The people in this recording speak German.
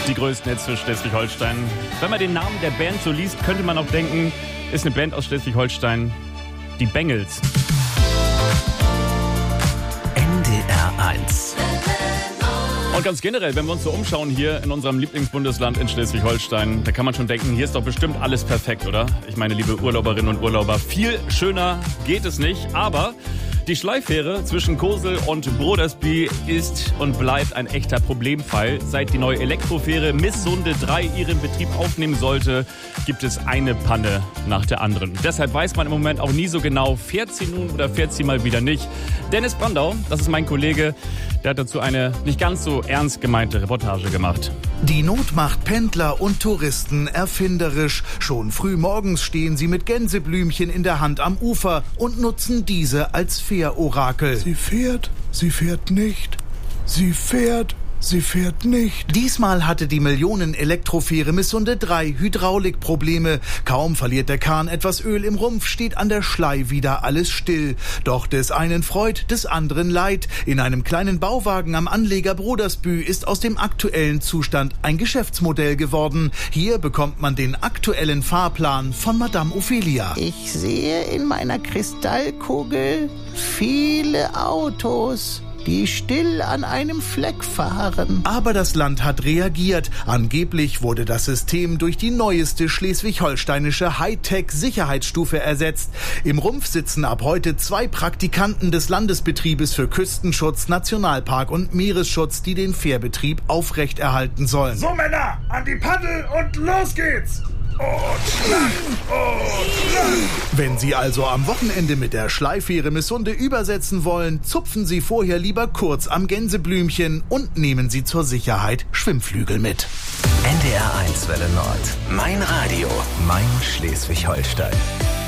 Die größten Hits für Schleswig-Holstein. Wenn man den Namen der Band so liest, könnte man auch denken, ist eine Band aus Schleswig-Holstein. Die Bengels. NDR 1. Und ganz generell, wenn wir uns so umschauen hier in unserem Lieblingsbundesland in Schleswig-Holstein, da kann man schon denken, hier ist doch bestimmt alles perfekt, oder? Ich meine, liebe Urlauberinnen und Urlauber, viel schöner geht es nicht, aber die Schleifähre zwischen Kosel und Brodersby ist und bleibt ein echter Problemfall. Seit die neue Elektrofähre Missunde 3 ihren Betrieb aufnehmen sollte, gibt es eine Panne nach der anderen. Deshalb weiß man im Moment auch nie so genau, fährt sie nun oder fährt sie mal wieder nicht. Dennis Brandau, das ist mein Kollege, der hat dazu eine nicht ganz so ernst gemeinte Reportage gemacht. Die Not macht Pendler und Touristen erfinderisch. Schon früh morgens stehen sie mit Gänseblümchen in der Hand am Ufer und nutzen diese als Fährorakel. Sie fährt nicht. Sie fährt nicht. Diesmal hatte die Millionen-Elektrofähre Missunde 3 Hydraulikprobleme. Kaum verliert der Kahn etwas Öl im Rumpf, steht an der Schlei wieder alles still. Doch des einen Freud, des anderen Leid. In einem kleinen Bauwagen am Anleger Brodersby ist aus dem aktuellen Zustand ein Geschäftsmodell geworden. Hier bekommt man den aktuellen Fahrplan von Madame Ophelia. Ich sehe in meiner Kristallkugel viele Autos, die still an einem Fleck fahren. Aber das Land hat reagiert. Angeblich wurde das System durch die neueste schleswig-holsteinische Hightech-Sicherheitsstufe ersetzt. Im Rumpf sitzen ab heute 2 Praktikanten des Landesbetriebes für Küstenschutz, Nationalpark und Meeresschutz, die den Fährbetrieb aufrechterhalten sollen. So, Männer, an die Paddel und los geht's! Wenn Sie also am Wochenende mit der Schleifähre Missunde übersetzen wollen, zupfen Sie vorher lieber kurz am Gänseblümchen und nehmen Sie zur Sicherheit Schwimmflügel mit. NDR 1 Welle Nord. Mein Radio, mein Schleswig-Holstein.